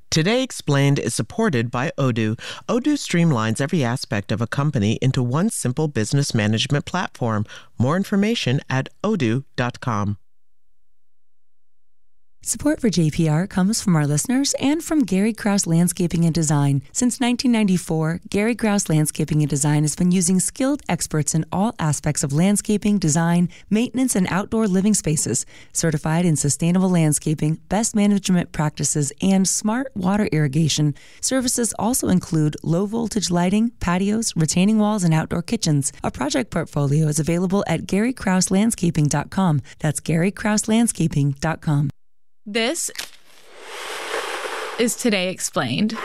Today Explained is supported by Odoo. Odoo streamlines every aspect of a company into one simple business management platform. More information at odoo.com. Support for JPR comes from our listeners and from Gary Krause Landscaping and Design. Since 1994, Gary Krause Landscaping and Design has been using skilled experts in all aspects of landscaping, design, maintenance, and outdoor living spaces. Certified in sustainable landscaping, best management practices, and smart water irrigation. Services also include low-voltage lighting, patios, retaining walls, and outdoor kitchens. A project portfolio is available at GaryKrauseLandscaping.com. That's GaryKrauseLandscaping.com. This is Today Explained.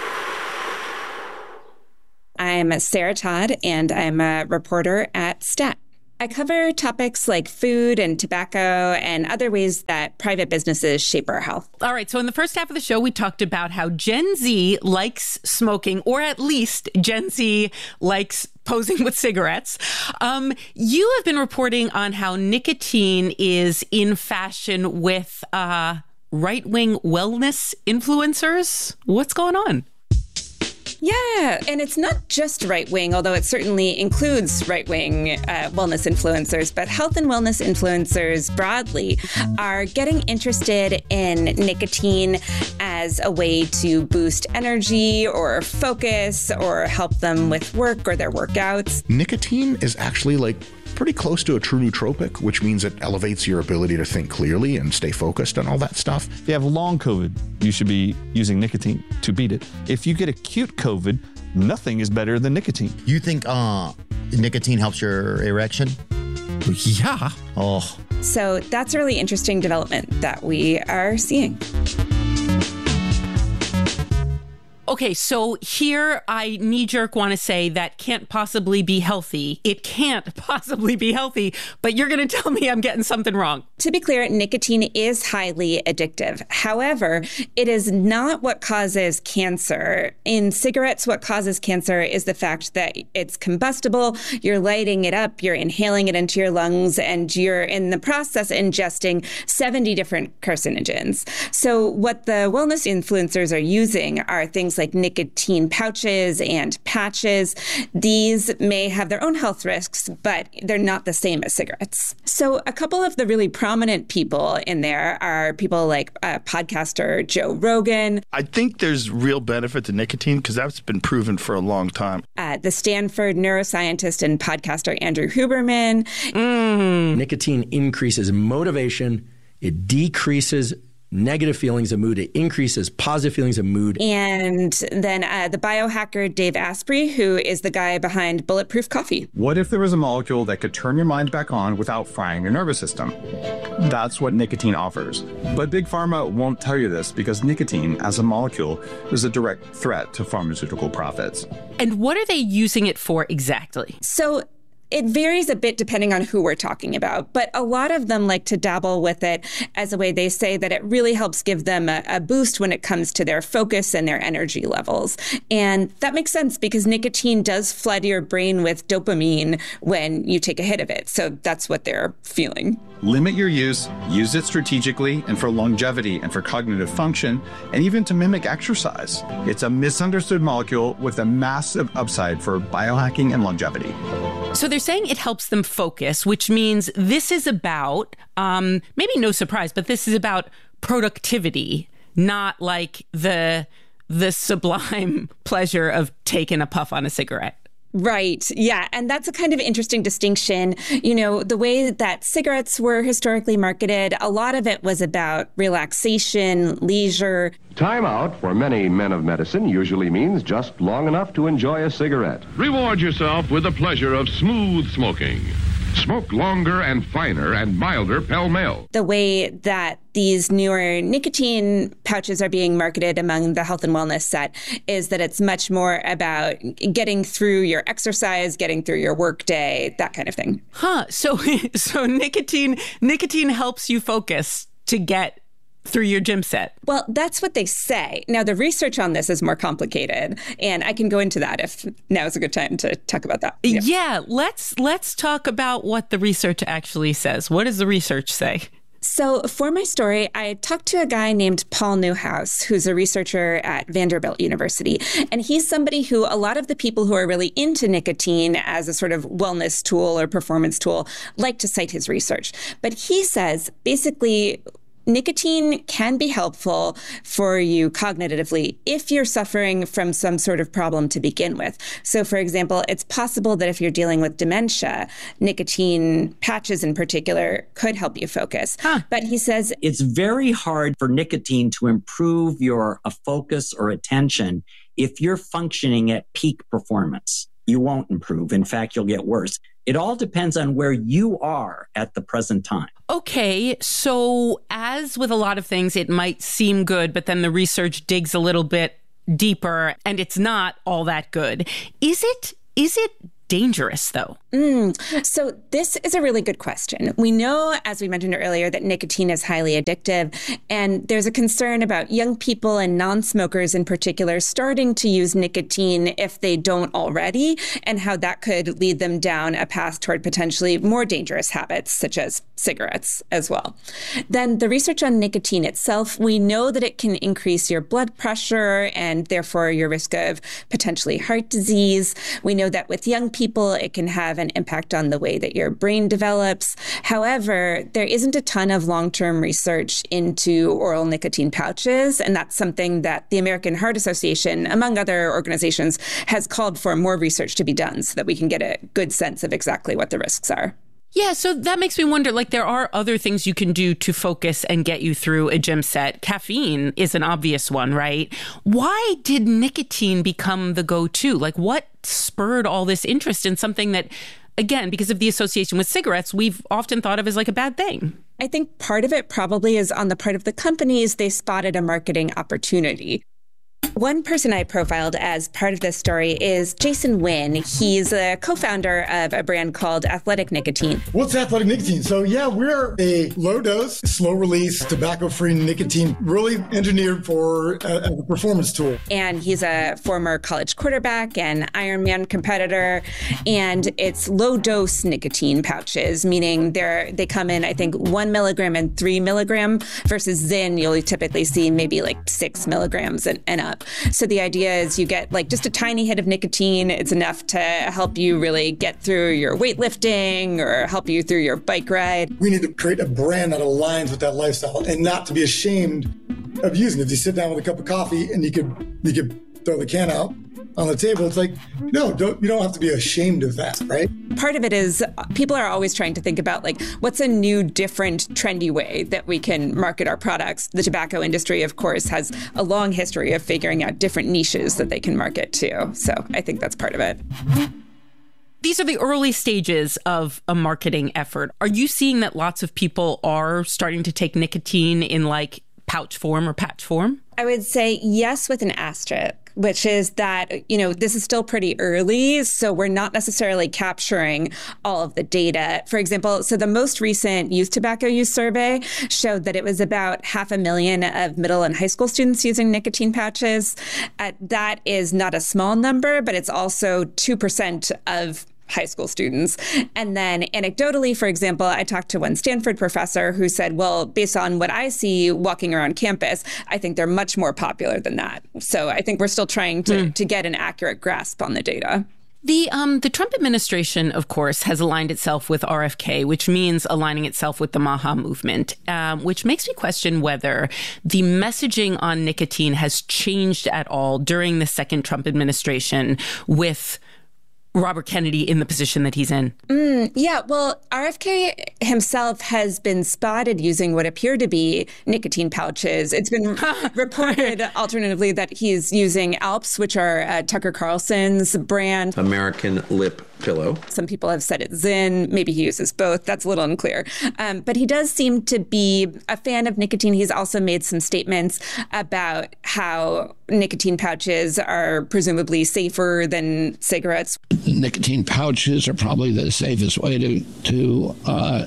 I'm Sarah Todd, and I'm a reporter at STAT. I cover topics like food and tobacco and other ways that private businesses shape our health. All right, so in the first half of the show, we talked about how Gen Z likes smoking, or at least Gen Z likes posing with cigarettes. You have been reporting on how nicotine is in fashion with right-wing wellness influencers. What's going on? Yeah, and it's not just right-wing, although it certainly includes right-wing wellness influencers, but health and wellness influencers broadly are getting interested in nicotine as a way to boost energy or focus or help them with work or their workouts. Nicotine is actually pretty close to a true nootropic, which means it elevates your ability to think clearly and stay focused and all that stuff. If you have long COVID, you should be using nicotine to beat it. If you get acute COVID, nothing is better than nicotine. You think nicotine helps your erection? Yeah. Oh. So that's a really interesting development that we are seeing. Okay, so here I knee-jerk want to say that can't possibly be healthy. It can't possibly be healthy, but you're going to tell me I'm getting something wrong. To be clear, nicotine is highly addictive. However, it is not what causes cancer. In cigarettes, what causes cancer is the fact that it's combustible, you're lighting it up, you're inhaling it into your lungs, and you're in the process ingesting 70 different carcinogens. So what the wellness influencers are using are things like nicotine pouches and patches. These may have their own health risks, but they're not the same as cigarettes. So a couple of the really prominent people in there are people like podcaster Joe Rogan. I think there's real benefit to nicotine because that's been proven for a long time. The Stanford neuroscientist and podcaster Andrew Huberman. Nicotine increases motivation. It decreases negative feelings of mood. It increases positive feelings of mood. And then the biohacker Dave Asprey, who is the guy behind Bulletproof Coffee. What if there was a molecule that could turn your mind back on without frying your nervous system? That's what nicotine offers. But Big Pharma won't tell you this because nicotine as a molecule is a direct threat to pharmaceutical profits. And what are they using it for exactly? So it varies a bit depending on who we're talking about, but a lot of them like to dabble with it as a way they say that it really helps give them a boost when it comes to their focus and their energy levels. And that makes sense because nicotine does flood your brain with dopamine when you take a hit of it. So that's what they're feeling. Limit your use it strategically and for longevity and for cognitive function, and even to mimic exercise. It's a misunderstood molecule with a massive upside for biohacking and longevity. So they're saying it helps them focus, which means this is about, maybe no surprise, but this is about productivity, not like the sublime pleasure of taking a puff on a cigarette. Right. Yeah. And that's a kind of interesting distinction. You know, the way that cigarettes were historically marketed, a lot of it was about relaxation, leisure. Time out for many men of medicine usually means just long enough to enjoy a cigarette. Reward yourself with the pleasure of smooth smoking. Smoke longer and finer and milder pell-mell. The way that these newer nicotine pouches are being marketed among the health and wellness set is that it's much more about getting through your exercise, getting through your workday, that kind of thing. So nicotine helps you focus to get through your gym set. Well, that's what they say. Now, the research on this is more complicated, and I can go into that if now is a good time to talk about that. Yeah, let's talk about what the research actually says. What does the research say? So for my story, I talked to a guy named Paul Newhouse, who's a researcher at Vanderbilt University. And he's somebody who a lot of the people who are really into nicotine as a sort of wellness tool or performance tool like to cite his research. But he says basically nicotine can be helpful for you cognitively if you're suffering from some sort of problem to begin with. So, for example, it's possible that if you're dealing with dementia, nicotine patches in particular could help you focus. But he says it's very hard for nicotine to improve your focus or attention if you're functioning at peak performance. You won't improve. In fact, you'll get worse. It all depends on where you are at the present time. Okay, so as with a lot of things, it might seem good, but then the research digs a little bit deeper and it's not all that good. Is it dangerous, though? So this is a really good question. We know, as we mentioned earlier, that nicotine is highly addictive, and there's a concern about young people and non-smokers in particular starting to use nicotine if they don't already, and how that could lead them down a path toward potentially more dangerous habits, such as cigarettes as well. Then the research on nicotine itself, we know that it can increase your blood pressure and therefore your risk of potentially heart disease. We know that with young people, it can have an impact on the way that your brain develops. However, there isn't a ton of long-term research into oral nicotine pouches, and that's something that the American Heart Association, among other organizations, has called for more research to be done so that we can get a good sense of exactly what the risks are. Yeah, so that makes me wonder, like, there are other things you can do to focus and get you through a gym set. Caffeine is an obvious one, right? Why did nicotine become the go-to? Like, what spurred all this interest in something that, again, because of the association with cigarettes, we've often thought of as like a bad thing? I think part of it probably is on the part of the companies. They spotted a marketing opportunity. One person I profiled as part of this story is Jason Wynn. He's a co-founder of a brand called Athletic Nicotine. What's Athletic Nicotine? So yeah, we're a low-dose, slow-release, tobacco-free nicotine, really engineered for a performance tool. And he's a former college quarterback and Ironman competitor. And it's low-dose nicotine pouches, meaning they come in, I think, 1 milligram and 3 milligram versus Zyn, you'll typically see maybe like 6 milligrams and up. So the idea is you get like just a tiny hit of nicotine. It's enough to help you really get through your weightlifting or help you through your bike ride. We need to create a brand that aligns with that lifestyle and not to be ashamed of using it. If you sit down with a cup of coffee and you could throw the can out on the table, it's like, no, you don't have to be ashamed of that, right? Part of it is people are always trying to think about like, what's a new, different, trendy way that we can market our products. The tobacco industry, of course, has a long history of figuring out different niches that they can market to. So I think that's part of it. These are the early stages of a marketing effort. Are you seeing that lots of people are starting to take nicotine in like pouch form or patch form? I would say yes, with an asterisk, which is that, this is still pretty early, so we're not necessarily capturing all of the data. For example, so the most recent youth tobacco use survey showed that it was about 500,000 of middle and high school students using nicotine pouches. That is not a small number, but it's also 2% of high school students. And then anecdotally, for example, I talked to one Stanford professor who said, well, based on what I see walking around campus, I think they're much more popular than that. So I think we're still trying to get an accurate grasp on the data. The Trump administration, of course, has aligned itself with RFK, which means aligning itself with the MAHA movement, which makes me question whether the messaging on nicotine has changed at all during the second Trump administration with Robert Kennedy in the position that he's in. Yeah, well, RFK himself has been spotted using what appear to be nicotine pouches. It's been reported alternatively that he's using Alps, which are Tucker Carlson's brand. American Lip Pillow. Some people have said it's Zyn. Maybe he uses both. That's a little unclear. But he does seem to be a fan of nicotine. He's also made some statements about how nicotine pouches are presumably safer than cigarettes. Nicotine pouches are probably the safest way to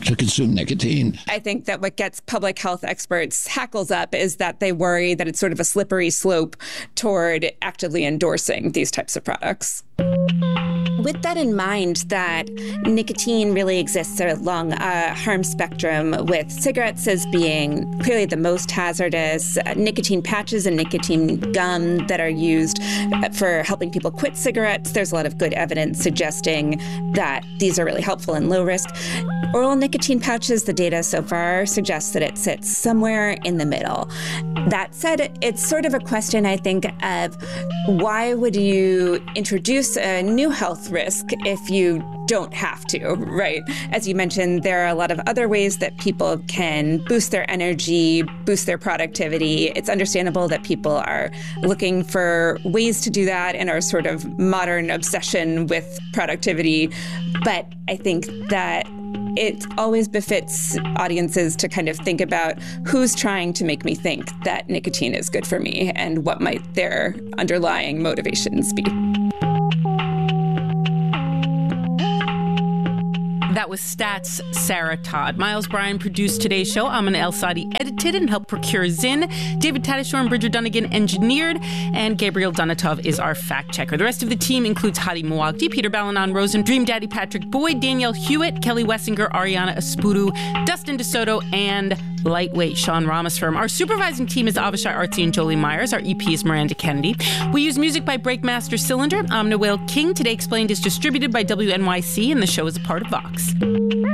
to consume nicotine. I think that what gets public health experts' hackles up is that they worry that it's sort of a slippery slope toward actively endorsing these types of products. With that in mind, that nicotine really exists along a harm spectrum, with cigarettes as being clearly the most hazardous, nicotine patches and nicotine gum that are used for helping people quit cigarettes. There's a lot of good evidence suggesting that these are really helpful and low risk. Oral nicotine pouches, the data so far suggests that it sits somewhere in the middle. That said, it's sort of a question, I think, of why would you introduce a new health risk if you don't have to, right? As you mentioned, there are a lot of other ways that people can boost their energy, boost their productivity. It's understandable that people are looking for ways to do that in our sort of modern obsession with productivity. But I think that it always befits audiences to kind of think about who's trying to make me think that nicotine is good for me and what might their underlying motivations be. That was Stats' Sarah Todd. Miles Bryan produced today's show. Amina El-Sadi edited and helped procure Zinn. David Tadashore and Bridger Dunnigan engineered. And Gabriel Donatov is our fact checker. The rest of the team includes Hadi Muwagdi, Peter Balanon Rosen, Dream Daddy Patrick Boyd, Danielle Hewitt, Kelly Wessinger, Ariana Espuru, Dustin DeSoto, and lightweight Sean Ramasfirm. Our supervising team is Avishai Artsy and Jolie Myers. Our EP is Miranda Kennedy. We use music by Breakmaster Cylinder. I'm Noelle King. Today Explained is distributed by WNYC, and the show is a part of Vox.